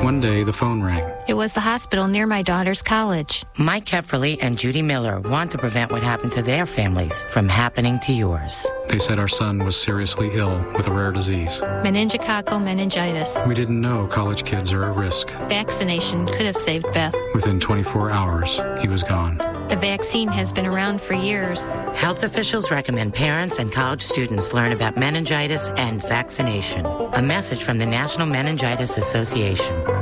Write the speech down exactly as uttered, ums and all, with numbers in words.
One day, the phone rang. It was the hospital near my daughter's college. Mike Kefferly and Judy Miller want to prevent what happened to their families from happening to yours. They said our son was seriously ill with a rare disease. Meningococcal meningitis. We didn't know college kids are at risk. Vaccination could have saved Beth. Within twenty-four hours, he was gone. The vaccine has been around for years. Health officials recommend parents and college students learn about meningitis and vaccination. A message from the National Meningitis Association.